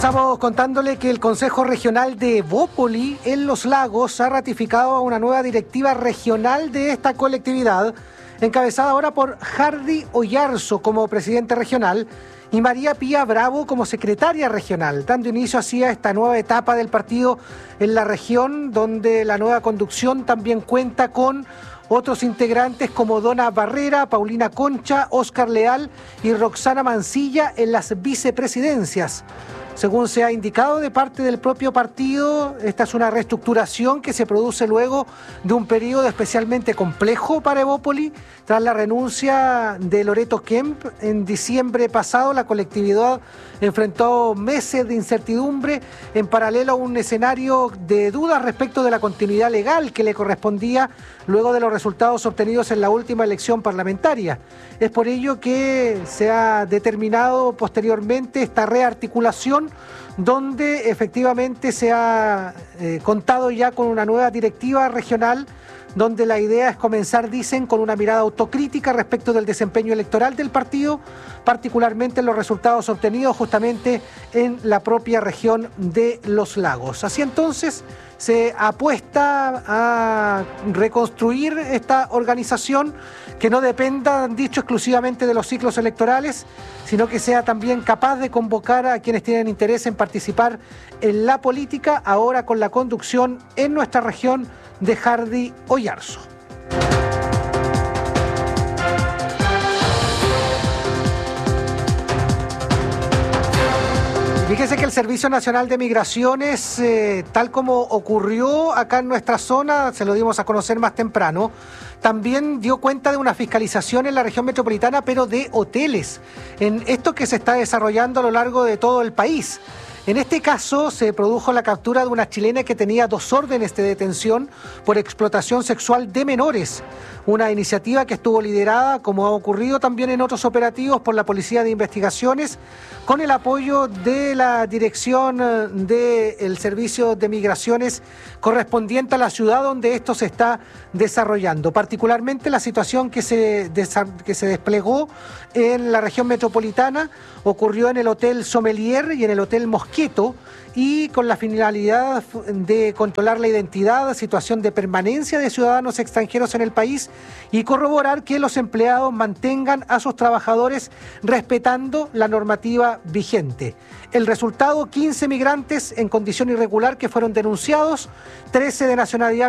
Comenzamos contándole que el Consejo Regional de Evópoli, en Los Lagos, ha ratificado una nueva directiva regional de esta colectividad, encabezada ahora por Hardy Oyarzo como presidente regional y María Pía Bravo como secretaria regional, dando inicio así a esta nueva etapa del partido en la región, donde la nueva conducción también cuenta con otros integrantes como Donna Barrera, Paulina Concha, Óscar Leal y Roxana Mancilla en las vicepresidencias. Según se ha indicado de parte del propio partido, esta es una reestructuración que se produce luego de un periodo especialmente complejo para Evópoli. Tras la renuncia de Loreto Kemp en diciembre pasado, la colectividad enfrentó meses de incertidumbre en paralelo a un escenario de dudas respecto de la continuidad legal que le correspondía luego de los resultados obtenidos en la última elección parlamentaria. Es por ello que se ha determinado posteriormente esta rearticulación, donde efectivamente se ha contado ya con una nueva directiva regional, donde la idea es comenzar, dicen, con una mirada autocrítica respecto del desempeño electoral del partido, particularmente en los resultados obtenidos justamente en la propia región de Los Lagos. Así entonces se apuesta a reconstruir esta organización que no dependa, han dicho, exclusivamente de los ciclos electorales, sino que sea también capaz de convocar a quienes tienen interés en participar en la política, ahora con la conducción en nuestra región de Hardy Oyarzo. Fíjese que el Servicio Nacional de Migraciones, tal como ocurrió acá en nuestra zona, se lo dimos a conocer más temprano, también dio cuenta de una fiscalización en la región metropolitana, pero de hoteles, en esto que se está desarrollando a lo largo de todo el país. En este caso se produjo la captura de una chilena que tenía 2 órdenes de detención por explotación sexual de menores. Una iniciativa que estuvo liderada, como ha ocurrido también en otros operativos, por la Policía de Investigaciones, con el apoyo de la dirección del Servicio de Migraciones correspondiente a la ciudad donde esto se está desarrollando. Particularmente la situación que se desplegó en la región metropolitana ocurrió en el Hotel Sommelier y en el Hotel Mosquito, y con la finalidad de controlar la identidad, situación de permanencia de ciudadanos extranjeros en el país y corroborar que los empleados mantengan a sus trabajadores respetando la normativa vigente. El resultado, 15 migrantes en condición irregular que fueron denunciados, 13 de nacionalidad